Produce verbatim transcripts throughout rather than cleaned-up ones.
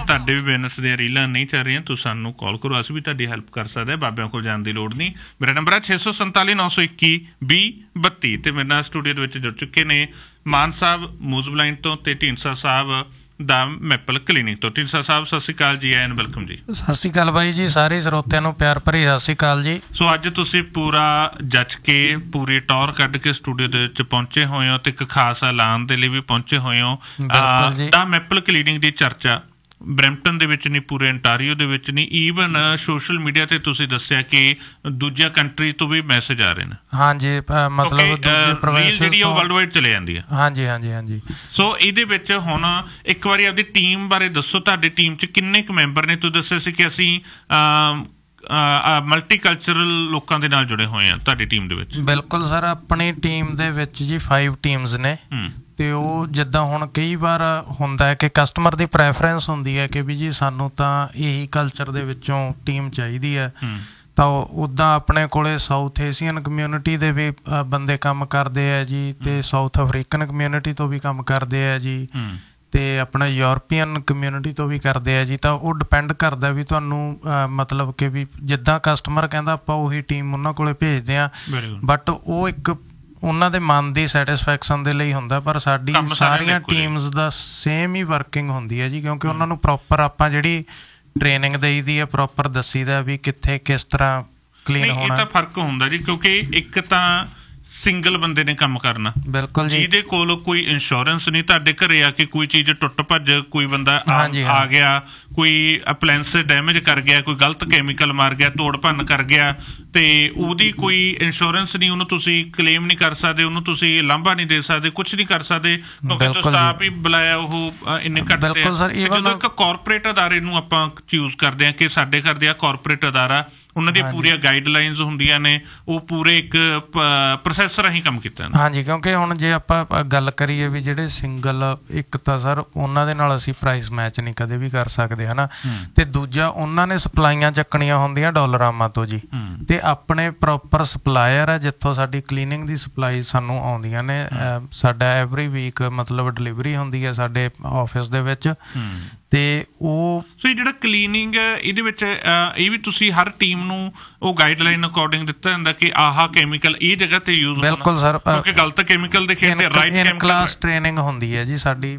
ਤੁਹਾਡੇ ਵੀ ਬਿਜ਼ਨਸ ਦੀਆਂ ਰੀਲਾਂ ਨਹੀਂ ਚੱਲ ਰਹੀਆਂ, ਤੁਸੀਂ ਸਾਨੂੰ ਕਾਲ ਕਰੋ, ਅਸੀਂ ਵੀ ਤੁਹਾਡੀ ਹੈਲਪ ਕਰ ਸਕਦੇ ਹਾਂ। ਬਾਬਿਆਂ ਕੋਲ ਜਾਣ ਦੀ ਲੋੜ ਨਹੀਂ। ਮੇਰਾ ਨੰਬਰ ਹੈ ਛੇ ਸੌ ਸੰਤਾਲੀ ਨੌ ਸੌ ਇੱਕੀ ਵੀਹ ਬੱਤੀ। ਅਤੇ ਮੇਰੇ ਨਾਲ ਸਟੂਡੀਓ ਦੇ ਵਿੱਚ ਜੁੜ ਚੁੱਕੇ ਨੇ ਮਾਨ ਸਾਹਿਬ ਮੂਜ਼ਬਲਾਈਨ ਤੋਂ ਅਤੇ ਢੀਂਡਸਾ ਸਾਹਿਬ ਦਾ ਮੈਪਲ ਕਲੀਨਿਕ ਤੋਂ। ਢੀਂਡਸਾ ਸਾਹਿਬ ਸਤਿ ਸ਼੍ਰੀ ਅਕਾਲ ਜੀ, ਐਨ ਵੈਲਕਮ ਜੀ। ਸਤਿ ਸ਼੍ਰੀ ਅਕਾਲ ਬਾਈ ਜੀ, ਸਾਰੇ ਸਰੋਤਿਆਂ ਨੂੰ ਪਿਆਰ ਭਰੀ ਸਤਿ ਸ਼੍ਰੀ ਅਕਾਲ ਜੀ। ਸੋ ਅੱਜ ਤੁਸੀਂ ਪੂਰਾ ਜੱਜ ਕੇ ਪੂਰੀ ਟੌਰ ਕੱਢ ਕੇ ਸਟੂਡੀਓ ਦੇ ਵਿੱਚ ਪਹੁੰਚੇ ਹੋਏ ਹੋ ਅਤੇ ਇੱਕ ਖਾਸ ਐਲਾਨ ਦੇ ਲਈ ਵੀ ਪਹੁੰਚੇ ਹੋਏ ਹੋ। ਦਾ ਮੈਪਲ ਕਲੀਨਿਕ ਦੀ ਚਰਚਾ ਬਰੈਂਪਟਨ ਦੇ ਵਿੱਚ ਨਹੀਂ, ਪੂਰੇ ਅੰਟਾਰੀਓ ਦੇ ਵਿੱਚ ਨਹੀਂ, ਈਵਨ ਸੋਸ਼ਲ ਮੀਡੀਆ ਤੇ ਤੁਸੀਂ ਦੱਸਿਆ ਕਿ ਦੂਜੀਆਂ ਕੰਟਰੀ ਤੋਂ ਵੀ ਮੈਸੇਜ ਆ ਰਹੇ ਨੇ। ਹਾਂਜੀ, ਮਤਲਬ ਜਿਹੜੀ ਉਹ ਵਰਲਡ ਵਾਈਡ ਚਲੇ ਜਾਂਦੀ ਹੈ। ਹਾਂਜੀ ਹਾਂਜੀ ਹਾਂਜੀ। ਸੋ ਇਹਦੇ ਵਿੱਚ ਹੁਣ ਇੱਕ ਵਾਰੀ ਆਪਦੀ ਟੀਮ ਬਾਰੇ ਦੱਸੋ, ਤੁਹਾਡੀ ਟੀਮ 'ਚ ਕਿੰਨੇ ਕੁ ਮੈਂਬਰ ਨੇ? ਤੁਸੀਂ ਦੱਸਿਆ ਸੀ ਕਿ ਅਸੀਂ ਮਲਟੀ ਕਲਚਰਲ ਲੋਕਾਂ ਦੇ ਨਾਲ ਜੁੜੇ ਹੋਏ ਹਾਂ ਤੁਹਾਡੀ ਟੀਮ ਦੇ ਵਿੱਚ। ਬਿਲਕੁਲ ਸਰ, ਆਪਣੀ ਟੀਮ ਦੇ ਵਿੱਚ ਜੀ ਫਾਈਵ ਟੀਮਸ ਨੇ। ਅਤੇ ਉਹ ਜਿੱਦਾਂ ਹੁਣ ਕਈ ਵਾਰ ਹੁੰਦਾ ਹੈ ਕਿ ਕਸਟਮਰ ਦੀ ਪ੍ਰੈਫਰੈਂਸ ਹੁੰਦੀ ਹੈ ਕਿ ਵੀ ਜੀ ਸਾਨੂੰ ਤਾਂ ਇਹੀ ਕਲਚਰ ਦੇ ਵਿੱਚੋਂ ਟੀਮ ਚਾਹੀਦੀ ਹੈ, ਤਾਂ ਉੱਦਾਂ ਆਪਣੇ ਕੋਲ ਸਾਊਥ ਏਸ਼ੀਅਨ ਕਮਿਊਨਿਟੀ ਦੇ ਵੀ ਬੰਦੇ ਕੰਮ ਕਰਦੇ ਹੈ ਜੀ, ਅਤੇ ਸਾਊਥ ਅਫਰੀਕਨ ਕਮਿਊਨਿਟੀ ਤੋਂ ਵੀ ਕੰਮ ਕਰਦੇ ਹੈ ਜੀ, ਅਤੇ ਆਪਣਾ ਯੂਰਪੀਅਨ ਕਮਿਊਨਿਟੀ ਤੋਂ ਵੀ ਕਰਦੇ ਆ ਜੀ। ਤਾਂ ਉਹ ਡਿਪੈਂਡ ਕਰਦਾ ਵੀ ਤੁਹਾਨੂੰ ਮਤਲਬ ਕਿ ਵੀ ਜਿੱਦਾਂ ਕਸਟਮਰ ਕਹਿੰਦਾ ਆਪਾਂ ਉਹੀ ਟੀਮ ਉਹਨਾਂ ਕੋਲ ਭੇਜਦੇ ਹਾਂ। ਬਟ ਉਹ ਇੱਕ ਉਹਨਾਂ ਦੇ ਮਨ ਦੀ ਸੈਟਿਸਫੈਕਸ਼ਨ ਦੇ ਲਈ ਹੁੰਦਾ, ਪਰ ਸਾਡੀ ਸਾਰੀਆਂ ਟੀਮਸ ਦਾ ਸੇਮ ਹੀ ਵਰਕਿੰਗ ਹੁੰਦੀ ਹੈ ਜੀ, ਕਿਉਂਕਿ ਉਹਨਾਂ ਨੂੰ ਪ੍ਰੋਪਰ ਆਪਾਂ ਜਿਹੜੀ ਟ੍ਰੇਨਿੰਗ ਦੇਈ ਦੀ ਹੈ, ਪ੍ਰੋਪਰ ਦੱਸੀ ਦਾ ਵੀ ਕਿੱਥੇ ਕਿਸ ਤਰ੍ਹਾਂ ਕਲੀਨ ਹੋਣਾ। ਇਹ ਤਾਂ ਫਰਕ ਹੁੰਦਾ ਜੀ, ਕਿਉਂਕਿ ਇੱਕ ਤਾਂ ਸਿੰਗਲ ਬੰਦੇ ਨੇ ਕੰਮ ਕਰਨਾ, ਬਿਲਕੁਲ ਜੀ, ਜਿਹਦੇ ਕੋਲ ਕੋਈ ਇੰਸ਼ੋਰੈਂਸ ਨਹੀਂ। ਤੁਹਾਡੇ ਘਰੇ ਆ ਕੇ ਕੋਈ ਚੀਜ਼ ਟੁੱਟ ਭੱਜ, ਕੋਈ ਬੰਦਾ ਆ ਗਿਆ, ਕੋਈ ਅਪਲਾਇੰਸ ਡੈਮੇਜ ਕਰ ਗਿਆ, ਕੋਈ ਗਲਤ ਕੈਮੀਕਲ ਮਾਰ ਗਿਆ, ਤੋੜ ਭੰਨ ਕਰ ਗਿਆ, ਤੇ ਉਹਦੀ ਕੋਈ ਇੰਸ਼ੋਰੈਂਸ ਨਹੀਂ, ਉਹਨੂੰ ਤੁਸੀਂ ਕਲੇਮ ਨਹੀਂ ਕਰ ਸਕਦੇ, ਉਹਨੂੰ ਤੁਸੀਂ ਲਾਂਭਾ ਨਹੀਂ ਦੇ ਸਕਦੇ, ਕੁਛ ਨਹੀਂ ਕਰ ਸਕਦੇ, ਕਿਉਂਕਿ ਤੁਸੀਂ ਆਪ ਹੀ ਬੁਲਾਇਆ ਉਹ ਇੰਨੇ ਘੱਟ ਤੇ। ਜਦੋਂ ਇੱਕ ਕਾਰਪੋਰੇਟ ਅਦਾਰੇ ਨੂੰ ਆਪਾਂ ਚੂਜ਼ ਕਰਦੇ ਹਾਂ ਕਿ ਸਾਡੇ ਘਰ ਦੇ ਆ ਕਾਰਪੋਰੇਟ ਅਦਾਰਾ, ਉਹਨਾਂ ਦੀਆਂ ਪੂਰੀਆਂ ਗਾਈਡਲਾਈਨਸ ਹੁੰਦੀਆਂ ਨੇ, ਉਹ ਪੂਰੇ ਇੱਕ ਪ੍ਰੋਸੈਸ ਰਾਹੀਂ ਕੰਮ ਕੀਤਾ। ਹਾਂਜੀ, ਕਿਉਂਕਿ ਹੁਣ ਜੇ ਆਪਾਂ ਗੱਲ ਕਰੀਏ ਵੀ ਜਿਹੜੇ ਸਿੰਗਲ, ਇੱਕ ਤਾਂ ਸਰ ਉਹਨਾਂ ਦੇ ਨਾਲ ਅਸੀਂ ਪ੍ਰਾਈਸ ਮੈਚ ਨਹੀਂ ਕਦੇ ਵੀ ਕਰ ਸਕਦੇ ਹੈ ਨਾ, ਅਤੇ ਦੂਜਾ ਉਹਨਾਂ ਨੇ ਸਪਲਾਈਆਂ ਚੱਕਣੀਆਂ ਹੁੰਦੀਆਂ ਡਾਲਰਾਮਾਂ ਤੋਂ ਜੀ, ਅਤੇ ਆਪਣੇ ਪ੍ਰੋਪਰ ਸਪਲਾਇਰ ਹੈ ਜਿੱਥੋਂ ਸਾਡੀ ਕਲੀਨਿੰਗ ਦੀ ਸਪਲਾਈ ਸਾਨੂੰ ਆਉਂਦੀਆਂ ਨੇ। ਸਾਡਾ ਐਵਰੀ ਵੀਕ ਮਤਲਬ ਡਿਲੀਵਰੀ ਹੁੰਦੀ ਹੈ ਸਾਡੇ ਆਫਿਸ ਦੇ ਵਿੱਚ, ਅਤੇ ਉਹ ਸੋ ਜਿਹੜਾ ਕਲੀਨਿੰਗ ਇਹਦੇ ਵਿੱਚ ਇਹ ਵੀ ਤੁਸੀਂ ਹਰ ਟੀਮ ਨੂੰ ਉਹ ਗਾਈਡਲਾਈਨ ਅਕੋਰਡਿੰਗ ਦਿੱਤਾ ਜਾਂਦਾ ਕਿ ਆਹ ਕੈਮੀਕਲ ਇਹ ਜਗ੍ਹਾ ਤੇ ਯੂਜ਼। ਬਿਲਕੁਲ ਸਰ, ਕਿਉਂਕਿ ਗਲਤ ਕੈਮੀਕਲ ਦੇ ਖੇਤ ਤੇ ਰਾਈਟ ਇਨ ਕਲਾਸ ਟ੍ਰੇਨਿੰਗ ਹੁੰਦੀ ਹੈ ਜੀ ਸਾਡੀ,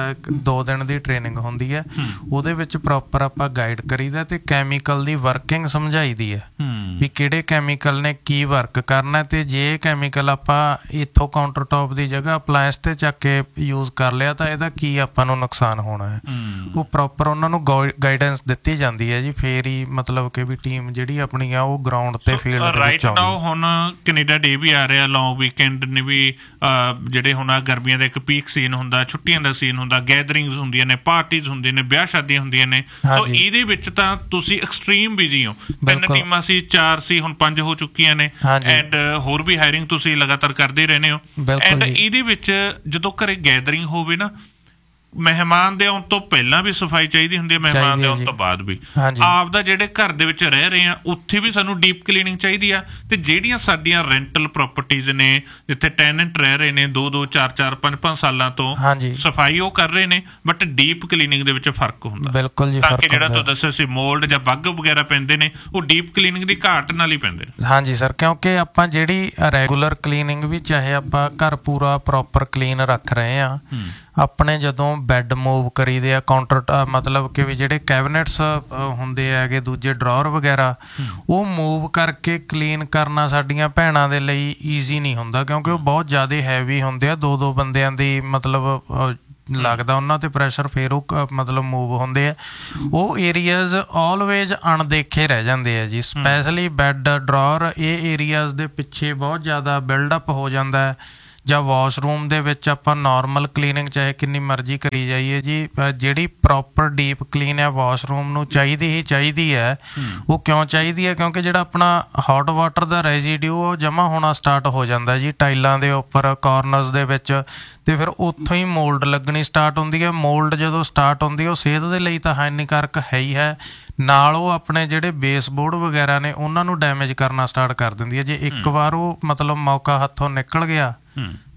ਦੋ ਦਿਨ ਦੀ ਟ੍ਰੇਨਿੰਗ ਹੁੰਦੀ ਹੈ, ਉਹਦੇ ਵਿੱਚ ਪ੍ਰੋਪਰ ਆਪਾਂ ਗਾਈਡ ਕਰੀਦਾ ਅਤੇ ਕੈਮੀਕਲ ਦੀ ਵਰਕਿੰਗ ਸਮਝਾਈ ਦੀ ਹੈ ਵੀ ਕਿਹੜੇ ਕੈਮੀਕਲ ਨੇ ਕੀ ਵਰਕ ਕਰਨਾ, ਅਤੇ ਜੇ ਕੈਮੀਕਲ ਆਪਾਂ ਇੱਥੋਂ ਕਾਊਂਟਰ ਟੋਪ ਦੀ ਜਗ੍ਹਾ ਅਪਲਾਇੰਸ 'ਤੇ ਚੱਕ ਕੇ ਯੂਜ਼ ਕਰ ਲਿਆ ਤਾਂ ਇਹਦਾ ਕੀ ਆਪਾਂ ਨੂੰ ਨੁਕਸਾਨ ਹੋਣਾ ਹੈ। ਉਹ ਪ੍ਰੋਪਰ ਉਹਨਾਂ ਨੂੰ ਗਾਈਡੈਂਸ ਦਿੱਤੀ ਜਾਂਦੀ ਹੈ ਜੀ, ਫਿਰ ਹੀ ਮਤਲਬ ਕਿ ਵੀ ਟੀਮ ਜਿਹੜੀ ਆਪਣੀ ਆ ਉਹ ਗਰਾਊਂਡ ਤੇ ਫੀਲਡ ਦੇ ਵਿੱਚ ਆਉਂਦੀ। ਹੁਣ ਕੈਨੇਡਾ ਡੇ ਵੀ ਆ ਰਿਹਾ, ਲੌਂਗ ਵੀਕਐਂਡ ਨੇ ਵੀ, ਜਿਹੜੇ ਹੁਣ ਆ ਗਰਮੀਆਂ ਦਾ ਇੱਕ ਪੀਕ ਸੀਨ ਹੁੰਦਾ, ਛੁੱਟੀਆਂ ਦਾ ਸੀਨ ਹੁੰਦਾ, ਗੈਦਰਿੰਗਸ ਹੁੰਦੀਆਂ ਨੇ, ਪਾਰਟੀਜ਼ ਹੁੰਦੀਆਂ ਨੇ, ਵਿਆਹ ਸ਼ਾਦੀਆਂ ਹੁੰਦੀਆਂ ਨੇ। ਸੋ ਇਹਦੇ ਵਿੱਚ ਤਾਂ ਤੁਸੀਂ ਐਕਸਟਰੀਮ ਬਿਜ਼ੀ ਹੋ। ਤਿੰਨ ਟੀਮਾਂ ਸੀ, ਚਾਰ ਸੀ, ਹੁਣ ਪੰਜ ਹੋ ਚੁੱਕੀਆਂ ਨੇ, ਐਂਡ ਹੋਰ ਵੀ ਹਾਇਰਿੰਗ ਤੁਸੀਂ ਲਗਾਤਾਰ ਕਰਦੇ ਰਹਿੰਦੇ ਹੋ। ਐਂਡ ਇਹਦੇ ਵਿੱਚ ਜਦੋਂ ਘਰੇ ਗੈਦਰਿੰਗ ਹੋਵੇ ਨਾ, ਮਹਿਮਾਨ ਦੇ ਆਉਣ ਤੋਂ ਪਹਿਲਾਂ ਵੀ ਸਫਾਈ ਚਾਹੀਦੀ ਹੁੰਦੀ ਹੈ, ਮਹਿਮਾਨ ਦੇ ਆਉਣ ਤੋਂ ਬਾਅਦ ਵੀ। ਆਪ ਦਾ ਜਿਹੜੇ ਘਰ ਦੇ ਵਿੱਚ ਰਹਿ ਰਹੇ ਆ ਉੱਥੇ ਵੀ ਸਾਨੂੰ ਡੀਪ ਕਲੀਨਿੰਗ ਚਾਹੀਦੀ ਆ, ਤੇ ਜਿਹੜੀਆਂ ਸਾਡੀਆਂ ਰੈਂਟਲ ਪ੍ਰੋਪਰਟੀਜ਼ ਨੇ ਜਿੱਥੇ ਟੈਨੈਂਟ ਰਹਿ ਰਹੇ ਨੇ ਦੋ ਦੋ ਚਾਰ ਚਾਰ ਪੰਜ ਪੰਜ ਸਾਲਾਂ ਤੋਂ, ਸਫਾਈ ਉਹ ਕਰ ਰਹੇ ਨੇ, ਬਟ ਡੀਪ ਕਲੀਨਿੰਗ ਦੇ ਵਿੱਚ ਫਰਕ ਹੁੰਦਾ। ਬਿਲਕੁਲ ਜੀ, ਤਾਂ ਕਿ ਜਿਹੜਾ ਤੁਸੀਂ ਦੱਸਿਆ ਸੀ ਮੋਲਡ ਜਾਂ ਬੱਗ ਵਗੈਰਾ ਪੈਂਦੇ ਨੇ, ਉਹ ਡੀਪ ਕਲੀਨਿੰਗ ਦੀ ਘਾਟ ਨਾਲ ਹੀ ਪੈਂਦੇ ਨੇ। ਹਾਂਜੀ ਸਰ, ਕਿਉਂਕਿ ਆਪਾਂ ਜਿਹੜੀ ਰੈਗੂਲਰ ਕਲੀਨਿੰਗ ਵੀ ਚਾਹੇ ਆਪਾਂ ਘਰ ਪੂਰਾ ਪ੍ਰੋਪਰ ਕਲੀਨ ਰੱਖ ਰਹੇ ਹਾਂ, ਆਪਣੇ ਜਦੋਂ ਬੈੱਡ ਮੂਵ ਕਰੀਦੇ ਆ, ਕਾਊਂਟਰ ਮਤਲਬ ਕਿ ਵੀ ਜਿਹੜੇ ਕੈਬਨਿਟਸ ਹੁੰਦੇ ਹੈਗੇ, ਦੂਜੇ ਡਰਾਅਰ ਵਗੈਰਾ, ਉਹ ਮੂਵ ਕਰਕੇ ਕਲੀਨ ਕਰਨਾ ਸਾਡੀਆਂ ਭੈਣਾਂ ਦੇ ਲਈ ਈਜ਼ੀ ਨਹੀਂ ਹੁੰਦਾ, ਕਿਉਂਕਿ ਉਹ ਬਹੁਤ ਜ਼ਿਆਦਾ ਹੈਵੀ ਹੁੰਦੇ ਆ, ਦੋ ਦੋ ਬੰਦਿਆਂ ਦੀ ਮਤਲਬ ਲੱਗਦਾ ਉਹਨਾਂ 'ਤੇ ਪ੍ਰੈਸ਼ਰ, ਫਿਰ ਉਹ ਮਤਲਬ ਮੂਵ ਹੁੰਦੇ ਆ। ਉਹ ਏਰੀਆਜ਼ ਆਲਵੇਜ਼ ਅਣਦੇਖੇ ਰਹਿ ਜਾਂਦੇ ਆ ਜੀ, ਸਪੈਸ਼ਲੀ ਬੈੱਡ, ਡਰਾਅਰ, ਇਹ ਏਰੀਆਜ਼ ਦੇ ਪਿੱਛੇ ਬਹੁਤ ਜ਼ਿਆਦਾ ਬਿਲਡਅਪ ਹੋ ਜਾਂਦਾ ਹੈ। ਜਾਂ ਵਾਸ਼ਰੂਮ ਦੇ ਵਿੱਚ ਆਪਾਂ ਨੋਰਮਲ ਕਲੀਨਿੰਗ ਚਾਹੇ ਕਿੰਨੀ ਮਰਜ਼ੀ ਕਰੀ ਜਾਈਏ ਜੀ, ਜਿਹੜੀ ਪ੍ਰੋਪਰ ਡੀਪ ਕਲੀਨ ਹੈ ਵਾਸ਼ਰੂਮ ਨੂੰ ਚਾਹੀਦੀ ਹੀ ਚਾਹੀਦੀ ਹੈ। ਉਹ ਕਿਉਂ ਚਾਹੀਦੀ ਹੈ? ਕਿਉਂਕਿ ਜਿਹੜਾ ਆਪਣਾ ਹੌਟ ਵਾਟਰ ਦਾ ਰੈਜ਼ੀਡਿਊ ਉਹ ਜਮ੍ਹਾਂ ਹੋਣਾ ਸਟਾਰਟ ਹੋ ਜਾਂਦਾ ਜੀ ਟਾਈਲਾਂ ਦੇ ਉੱਪਰ, ਕਾਰਨਰਸ ਦੇ ਵਿੱਚ, ਅਤੇ ਫਿਰ ਉੱਥੋਂ ਹੀ ਮੋਲਡ ਲੱਗਣੀ ਸਟਾਰਟ ਹੁੰਦੀ ਹੈ। ਮੋਲਡ ਜਦੋਂ ਸਟਾਰਟ ਹੁੰਦੀ ਹੈ ਉਹ ਸਿਹਤ ਦੇ ਲਈ ਤਾਂ ਹਾਨੀਕਾਰਕ ਹੈ ਹੀ ਹੈ, ਨਾਲ ਉਹ ਆਪਣੇ ਜਿਹੜੇ ਬੇਸਬੋਰਡ ਵਗੈਰਾ ਨੇ ਉਹਨਾਂ ਨੂੰ ਡੈਮੇਜ ਕਰਨਾ ਸਟਾਰਟ ਕਰ ਦਿੰਦੀ ਹੈ। ਜੇ ਇੱਕ ਵਾਰ ਉਹ ਮਤਲਬ ਮੌਕਾ ਹੱਥੋਂ ਨਿਕਲ ਗਿਆ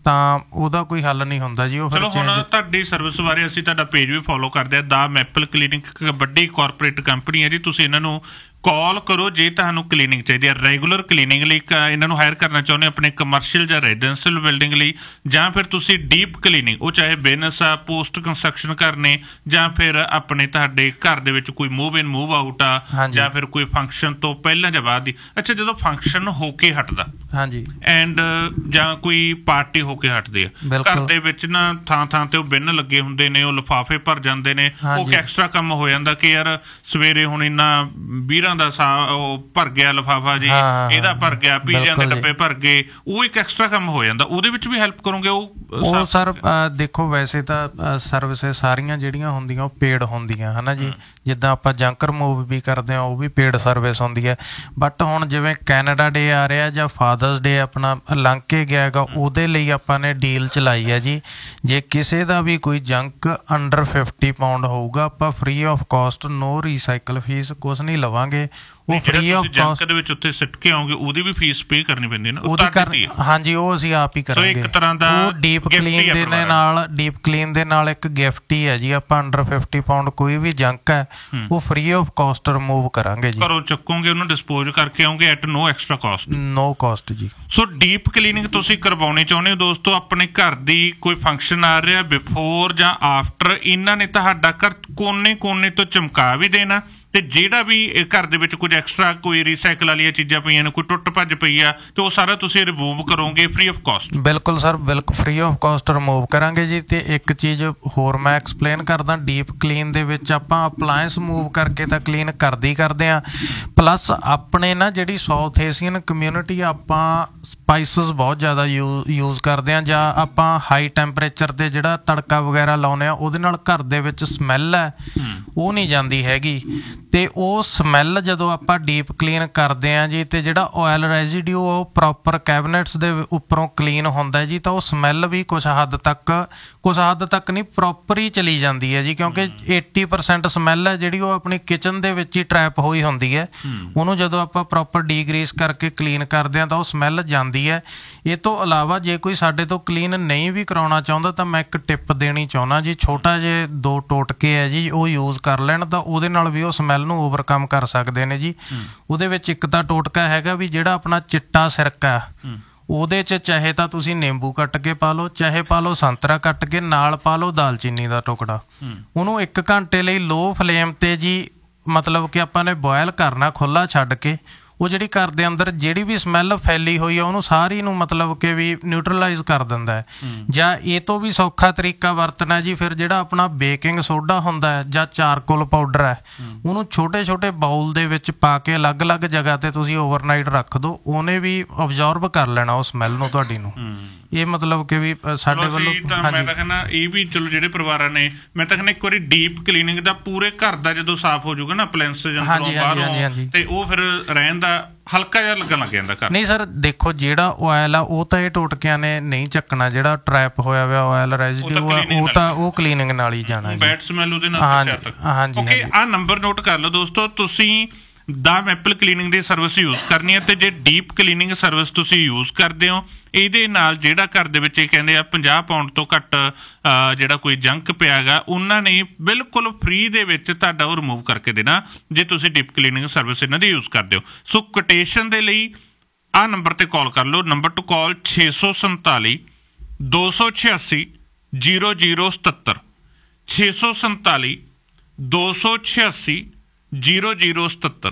ਤਾਂ ਉਹਦਾ ਕੋਈ ਹੱਲ ਨਹੀਂ ਹੁੰਦਾ ਜੀ। ਉਹ ਚਲੋ ਹੁਣ ਤੁਹਾਡੀ ਸਰਵਿਸ ਬਾਰੇ ਅਸੀਂ ਤੁਹਾਡਾ ਪੇਜ ਵੀ ਫੋਲੋ ਕਰਦੇ ਆ, ਦਾ ਮੈਪਲ ਕਲੀਨਿਕ ਇੱਕ ਵੱਡੀ ਕਾਰਪੋਰੇਟ ਕੰਪਨੀ ਹੈ ਜੀ। ਤੁਸੀਂ ਇਹਨਾਂ ਨੂੰ ਕਾਲ ਕਰੋ ਜੇ ਤੁਹਾਨੂੰ ਕਲੀਨਿੰਗ ਚਾਹੀਦੀ ਹੈ, ਰੈਗੂਲਰ ਕਲੀਨਿੰਗ ਲਈ ਇਹਨਾਂ ਨੂੰ ਹਾਇਰ ਕਰਨਾ ਚਾਹੁੰਦੇ ਹੋ ਆਪਣੇ ਕਮਰਸ਼ੀਅਲ ਜਾਂ ਰੈਜ਼ੀਡੈਂਸ਼ੀਅਲ ਬਿਲਡਿੰਗ ਲਈ, ਜਾਂ ਫਿਰ ਤੁਸੀਂ ਡੀਪ ਕਲੀਨਿੰਗ, ਉਹ ਚਾਹੇ ਬਿਜ਼ਨਸ ਆ, ਪੋਸਟ ਕੰਸਟਰਕਸ਼ਨ ਕਰਨੇ, ਜਾਂ ਫਿਰ ਆਪਣੇ ਤੁਹਾਡੇ ਘਰ ਦੇ ਵਿੱਚ ਕੋਈ ਮੂਵ ਇਨ ਮੂਵ ਆਊਟ ਆ, ਜਾਂ ਫਿਰ ਕੋਈ ਫੰਕਸ਼ਨ ਤੋਂ ਪਹਿਲਾਂ ਜਾਂ ਬਾਅਦ ਦੀ। ਅੱਛਾ, ਜਦੋਂ ਫੰਕਸ਼ਨ ਹੋ ਕੇ ਹਟਦਾ ਹਾਂਜੀ ਐਂਡ ਜਾਂ ਕੋਈ ਪਾਰਟੀ ਹੋ ਕੇ ਹਟਦੀ ਆ, ਘਰ ਦੇ ਵਿੱਚ ਨਾ ਥਾਂ ਥਾਂ ਤੇ ਉਹ ਬਿੰਨ ਲੱਗੇ ਹੁੰਦੇ ਨੇ, ਉਹ ਲਿਫਾਫੇ ਭਰ ਜਾਂਦੇ ਨੇ, ਉਹ ਐਕਸਟਰਾ ਕੰਮ ਹੋ ਜਾਂਦਾ ਕਿ ਯਾਰ ਸਵੇਰੇ ਹੁਣ ਇੰਨਾ ਵੀਰਾਂ ਦਾ ਸਾ ਉਹ ਭਰ ਗਿਆ ਲਿਫਾਫਾ ਜੀ, ਇਹਦਾ ਭਰ ਗਿਆ, ਪੀਜ਼ਿਆਂ ਦੇ ਡੱਬੇ ਭਰ ਗਏ, ਉਹ ਇੱਕ ਐਕਸਟਰਾ ਕੰਮ ਹੋ ਜਾਂਦਾ। ਉਹਦੇ ਵਿੱਚ ਵੀ ਹੈਲਪ ਕਰੋਗੇ? ਉਹ ਉਹ ਸਰ ਦੇਖੋ ਵੈਸੇ ਤਾਂ ਸਰਵਿਸਿਜ਼ ਸਾਰੀਆਂ ਜਿਹੜੀਆਂ ਹੁੰਦੀਆਂ ਉਹ ਪੇਡ ਹੁੰਦੀਆਂ ਹੈ ਨਾ ਜੀ। ਜਿੱਦਾਂ ਆਪਾਂ ਜੰਕ ਰਿਮੂਵ ਵੀ ਕਰਦੇ ਹਾਂ ਉਹ ਵੀ ਪੇਡ ਸਰਵਿਸ ਹੁੰਦੀ ਹੈ। ਬਟ ਹੁਣ ਜਿਵੇਂ ਕੈਨੇਡਾ ਡੇ ਆ ਰਿਹਾ ਜਾਂ ਫਾਦਰਸ ਡੇ ਆਪਣਾ ਲੰਘ ਕੇ ਗਿਆ ਹੈਗਾ, ਉਹਦੇ ਲਈ ਆਪਾਂ ਨੇ ਡੀਲ ਚਲਾਈ ਹੈ ਜੀ। ਜੇ ਕਿਸੇ ਦਾ ਵੀ ਕੋਈ ਜੰਕ ਅੰਡਰ ਫਿਫਟੀ ਪਾਉਂਡ ਹੋਊਗਾ, ਆਪਾਂ free of cost, no recycle fees, ਕੁਛ ਨਹੀਂ ਲਵਾਂਗੇ। ਉਹ ਫ੍ਰੀ ਆਫ ਕਾਸਟ ਦੇ ਵਿੱਚ ਉੱਥੇ ਸਿੱਟ ਕੇ ਆਓਗੇ ਉਹਦੀ ਵੀ ਫੀਸ ਪੇ ਕਰਨੀ ਪੈਂਦੀ ਹੈ ਨਾ? ਉਹਦੀ ਕਰ ਹਾਂਜੀ, ਉਹ ਅਸੀਂ ਆਪ ਹੀ ਕਰਾਂਗੇ। ਇੱਕ ਤਰ੍ਹਾਂ ਦਾ ਉਹ ਡੀਪ ਕਲੀਨ ਦੇ ਨਾਲ, ਡੀਪ ਕਲੀਨ ਦੇ ਨਾਲ ਇੱਕ ਗਿਫਟ ਹੀ ਹੈ ਜੀ। ਆਪਾਂ ਅੰਡਰ ਫਿਫਟੀ ਪਾਉਂਡ ਕੋਈ ਵੀ ਜੰਕ ਹੈ ਉਹ ਫ੍ਰੀ ਆਫ ਕਾਸਟ ਰਿਮੂਵ ਕਰਾਂਗੇ ਜੀ। ਘਰੋਂ ਚੱਕੋਗੇ, ਉਹਨੂੰ ਡਿਸਪੋਜ਼ ਕਰਕੇ ਆਓਗੇ at no extra caste? No caste ਜੀ। ਸੋ ਡੀਪ ਕਲੀਨਿੰਗ ਤੁਸੀਂ ਕਰਵਾਉਣੀ ਚਾਹੁੰਦੇ ਹੋ ਦੋਸਤੋ, ਆਪਣੇ ਘਰ ਦੀ ਕੋਈ ਫੰਕਸ਼ਨ ਆ ਰਿਹਾ, ਬਿਫੋਰ ਜਾਂ ਆਫਟਰ, ਇਹਨਾਂ ਨੇ ਤੁਹਾਡਾ ਘਰ ਕੋਨੇ ਕੋਨੇ ਤੋਂ ਚਮਕਾ ਵੀ ਦੇਣਾ, ਤੇ ਜਿਹੜਾ ਵੀ ਘਰ ਦੇ ਵਿੱਚ ਕੁਝ ਐਕਸਟਰਾ ਕੋਈ ਰੀਸਾਈਕਲ ਵਾਲੀਆਂ ਚੀਜ਼ਾਂ ਪਈਆਂ ਨੇ, ਕੋਈ ਟੁੱਟ ਭੱਜ ਪਈ ਆ, ਤੇ ਉਹ ਸਾਰਾ ਤੁਸੀਂ ਰਿਮੂਵ ਕਰੋਗੇ ਫ੍ਰੀ ਆਫ ਕਾਸਟ? ਬਿਲਕੁਲ ਸਰ, ਬਿਲਕੁਲ ਫ੍ਰੀ ਆਫ ਕਾਸਟ ਰਿਮੂਵ ਕਰਾਂਗੇ ਜੀ। ਤੇ ਇੱਕ ਚੀਜ਼ ਹੋਰ ਮੈਂ ਐਕਸਪਲੇਨ ਕਰਦਾ, ਡੀਪ ਕਲੀਨ ਦੇ ਵਿੱਚ ਆਪਾਂ ਅਪਲਾਇੰਸ ਮੂਵ ਕਰਕੇ ਤਾਂ ਕਲੀਨ ਕਰਦੇ ਹੀ ਕਰਦੇ ਹਾਂ, ਪਲੱਸ ਆਪਣੇ ਨਾ ਜਿਹੜੀ ਸਾਊਥ ਏਸ਼ੀਅਨ ਕਮਿਊਨਿਟੀ, ਆਪਾਂ ਸਪਾਈਸਿਸ ਬਹੁਤ ਜ਼ਿਆਦਾ ਯੂ ਯੂਜ਼ ਕਰਦੇ ਹਾਂ, ਜਾਂ ਆਪਾਂ ਹਾਈ ਟੈਂਪਰੇਚਰ 'ਤੇ ਜਿਹੜਾ ਤੜਕਾ ਵਗੈਰਾ ਲਾਉਂਦੇ ਹਾਂ, ਉਹਦੇ ਨਾਲ ਘਰ ਦੇ ਵਿੱਚ ਸਮੈਲ ਹੈ ਉਹ ਨਹੀਂ ਜਾਂਦੀ ਹੈਗੀ। ਤੇ ਉਹ ਸਮੈਲ ਜਦੋਂ ਆਪਾਂ ਡੀਪ ਕਲੀਨ ਕਰਦੇ ਹਾਂ ਜੀ, ਤੇ ਜਿਹੜਾ ਆਇਲ ਰੈਜ਼ੀਡਿਊ ਉਹ ਪ੍ਰੋਪਰ ਕੈਬਨਿਟਸ ਦੇ ਉੱਪਰੋਂ ਕਲੀਨ ਹੁੰਦਾ ਜੀ, ਤਾਂ ਉਹ ਸਮੈਲ ਵੀ ਕੁਛ ਹੱਦ ਤੱਕ ਕੁਛ ਹੱਦ ਤੱਕ ਨਹੀਂ ਪ੍ਰੋਪਰ ਹੀ ਚਲੀ ਜਾਂਦੀ ਹੈ ਜੀ। ਕਿਉਂਕਿ ਏਟੀ ਪਰਸੈਂਟ ਸਮੈਲ ਹੈ ਜਿਹੜੀ ਉਹ ਆਪਣੀ ਕਿਚਨ ਦੇ ਵਿੱਚ ਹੀ ਟਰੈਪ ਹੋਈ ਹੁੰਦੀ ਹੈ। ਉਹਨੂੰ ਜਦੋਂ ਆਪਾਂ ਪ੍ਰੋਪਰ ਡੀਗਰੀਸ ਕਰਕੇ ਕਲੀਨ ਕਰਦੇ ਹਾਂ ਤਾਂ ਉਹ ਸਮੈਲ ਜਾਂਦੀ ਹੈ। ਇਹ ਤੋਂ ਇਲਾਵਾ ਜੇ ਕੋਈ ਸਾਡੇ ਤੋਂ ਕਲੀਨ ਨਹੀਂ ਵੀ ਕਰਾਉਣਾ ਚਾਹੁੰਦਾ ਤਾਂ ਮੈਂ ਇੱਕ ਟਿਪ ਦੇਣੀ ਚਾਹੁੰਦਾ ਜੀ। ਛੋਟਾ ਜੇ ਦੋ ਟੋਟਕੇ ਹੈ ਜੀ, ਉਹ ਯੂਜ਼ ਕਰ ਲੈਣ ਤਾਂ ਉਹਦੇ ਨਾਲ ਵੀ ਉਹ ਸਮੈਲ ਨੂੰ ਓਵਰਕਮ ਕਰ ਸਕਦੇ ਨੇ ਜੀ। ਉਹਦੇ ਵਿੱਚ ਇੱਕ ਤਾਂ ਟੋਟਕਾ ਹੈਗਾ ਵੀ ਜਿਹੜਾ ਆਪਣਾ ਚਿੱਟਾ ਸਿਰਕਾ, ਉਹਦੇ 'ਚ ਚਾਹੇ ਤਾਂ ਤੁਸੀਂ ਨਿੰਬੂ ਕੱਟ ਕੇ ਪਾ ਲਓ, ਚਾਹੇ ਪਾ ਲਓ ਸੰਤਰਾ ਕੱਟ ਕੇ, ਨਾਲ ਪਾ ਲਓ ਦਾਲਚੀਨੀ ਦਾ ਟੁਕੜਾ। ਉਹਨੂੰ ਇੱਕ ਘੰਟੇ ਲਈ ਲੋ ਫਲੇਮ 'ਤੇ ਜੀ, ਮਤਲਬ ਕਿ ਆਪਾਂ ਨੇ ਬੋਇਲ ਕਰਨਾ ਖੁੱਲ੍ਹਾ ਛੱਡ ਕੇ। ਉਹ ਜਿਹੜੀ ਘਰ ਦੇ ਅੰਦਰ ਜਿਹੜੀ ਵੀ ਸਮੈਲ ਫੈਲੀ ਹੋਈ ਆ ਉਹਨੂੰ ਸਾਰੀ ਨੂੰ ਮਤਲਬ ਕਿ ਵੀ ਨਿਊਟਰਲਾਈਜ਼ ਕਰ ਦਿੰਦਾ ਹੈ। ਜਾਂ ਇਹ ਤੋਂ ਵੀ ਸੌਖਾ ਤਰੀਕਾ ਵਰਤਣਾ ਜੀ, ਫਿਰ ਜਿਹੜਾ ਆਪਣਾ ਬੇਕਿੰਗ ਸੋਡਾ ਹੁੰਦਾ ਹੈ ਜਾਂ ਚਾਰਕੋਲ ਪਾਊਡਰ ਹੈ, ਉਹਨੂੰ ਛੋਟੇ ਛੋਟੇ ਬਾਉਲ ਦੇ ਵਿੱਚ ਪਾ ਕੇ ਅਲੱਗ-ਅਲੱਗ ਜਗ੍ਹਾ ਤੇ ਤੁਸੀਂ ਓਵਰਨਾਈਟ ਰੱਖ ਦਿਓ, ਉਹਨੇ ਵੀ ਅਬਜ਼ੌਰਬ ਕਰ ਲੈਣਾ ਉਹ ਸਮੈਲ ਨੂੰ ਤੁਹਾਡੀ ਨੂੰ। ਇਹ ਮਤਲਬ ਕਿ ਵੀ ਸਾਡੇ ਵੱਲੋਂ ਮੈਂ ਤਾਂ ਕਹਿੰਦਾ ਇਹ ਵੀ ਚਲੋ ਜਿਹੜੇ ਪਰਿਵਾਰਾਂ ਨੇ, ਮੈਂ ਤਾਂ ਕਹਿੰਦਾ ਇੱਕ ਵਾਰੀ ਡੀਪ ਕਲੀਨਿੰਗ ਦਾ ਪੂਰੇ ਘਰ ਦਾ ਜਦੋਂ ਸਾਫ਼ ਹੋ ਜਾਊਗਾ ਨਾ, ਅਪਲਾਇੰਸ ਜਾਂ ਬਾਹਰੋਂ, ਤੇ ਉਹ ਫਿਰ ਰਹਿਣ ਦਾ ਹਲਕਾ ਜਿਹਾ ਲੱਗਣ ਲੱਗ ਜਾਂਦਾ ਘਰ। ਨਹੀਂ ਸਰ ਦੇਖੋ, ਜਿਹੜਾ ਆਇਲ ਆ ਉਹ ਤਾਂ ਇਹ ਟੋਟਕਿਆਂ ਨੇ ਨਹੀਂ ਚੱਕਣਾ, ਜਿਹੜਾ ਟਰੈਪ ਹੋਇਆ ਹੋਇਆ ਆਇਲ ਰੈਜ਼ੀਡਿਊ ਆ ਉਹ ਤਾਂ ਉਹ ਕਲੀਨਿੰਗ ਨਾਲ ਹੀ ਜਾਣਾ ਜੀ। ਬੈਡ ਸਮੈਲ ਉਹਦੇ ਨਾਲ। ਹਾਂਜੀ, ਓਕੇ, ਆਹ ਨੰਬਰ ਨੋਟ ਕਰ ਲਓ ਦੋਸਤੋ, ਤੁਸੀਂ ਦਾ ਮੈਪਲ ਕਲੀਨਿੰਗ ਦੀ ਸਰਵਿਸ ਯੂਜ਼ ਕਰਨੀ ਹੈ। ਤੇ ਜੇ ਡੀਪ ਕਲੀਨਿੰਗ ਸਰਵਿਸ ਤੁਸੀਂ ਯੂਜ਼ ਕਰਦੇ ਹੋ, ਇਹਦੇ ਨਾਲ ਜਿਹੜਾ ਘਰ ਦੇ ਵਿੱਚ ਇਹ ਕਹਿੰਦੇ ਆ ਪੰਜਾਹ ਪਾਉਂਡ ਤੋਂ ਘੱਟ ਜਿਹੜਾ ਕੋਈ ਜੰਕ ਪਿਆ ਗਾ, ਉਹਨਾਂ ਨੇ ਬਿਲਕੁਲ ਫ੍ਰੀ ਦੇ ਵਿੱਚ ਤੁਹਾਡਾ ਉਹ ਰਿਮੂਵ ਕਰਕੇ ਦੇਣਾ ਜੇ ਤੁਸੀਂ ਡੀਪ ਕਲੀਨਿੰਗ ਸਰਵਿਸ ਇਹਨਾਂ ਦੀ ਯੂਜ਼ ਕਰਦੇ ਹੋ। ਸੋ ਕੋਟੇਸ਼ਨ ਦੇ ਲਈ ਆਹ ਨੰਬਰ ਤੇ ਕਾਲ ਕਰ ਲਓ। ਨੰਬਰ ਟੂ ਕਾਲ ਛੇ ਸੌ ਸੰਤਾਲੀ ਦੋ ਸੌ ਛਿਆਸੀ ਜੀਰੋ ਜੀਰੋ ਸਤੱਤਰ, ਛੇ ਸੌ ਸੰਤਾਲੀ ਦੋ ਸੌ ਛਿਆਸੀ ਜੀਰੋ ਜੀਰੋ ਸਤੱਤਰ,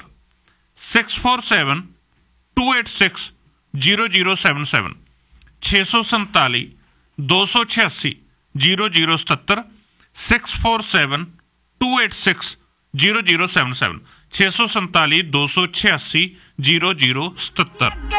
six four seven to eight six zero zero seven seven, ਛੇ ਸੌ ਸੰਤਾਲੀ ਦੋ ਸੌ ਛਿਆਸੀ ਜੀਰੋ ਜੀਰੋ ਸਤੱਤਰ, six four seven to eight six zero zero seven seven, ਛੇ ਸੌ ਸੰਤਾਲੀ ਦੋ ਸੌ ਛਿਆਸੀ ਜੀਰੋ ਜੀਰੋ ਸਤੱਤਰ।